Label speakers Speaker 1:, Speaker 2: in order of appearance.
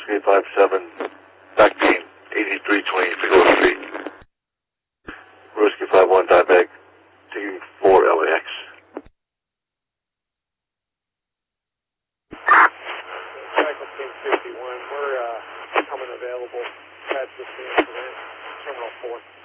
Speaker 1: Whiskey 57, back beam, 8320 Figaro Street. Whiskey 51, diabetic, taking 4 LAX.
Speaker 2: Cycle Team 51, we're coming available. Patch this incident, Terminal 4.